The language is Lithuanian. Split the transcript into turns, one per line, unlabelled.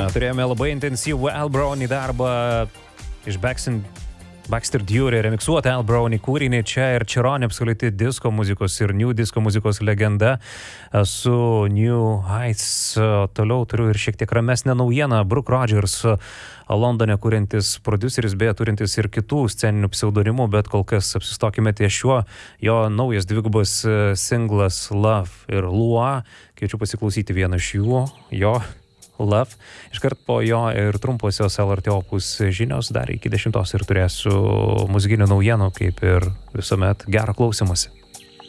turėjome labai intensyvų Al Brownie darbą iš Baxter Dury remiksuotą Al Brownie kūrinį. Čia ir Čironė absoliuti disko muzikos ir new disko muzikos legenda su New Heights. Toliau turiu ir šiek tiek ramesnę naujieną. Brooke Rogers, Londone kuriantis prodiuseris, beje turintis ir kitų sceninių pseudonimų, bet kol kas apsistokime ties šiuo. Jo naujas dvigubas singlas Love ir Lua. Kviečiu pasiklausyti vieną iš jų, jo Love. Iškart po jo ir trumposios LRT Opus žinios, dar iki 10 ir turėsiu muzikinių naujienų, kaip ir visuomet. Gero klausymosi.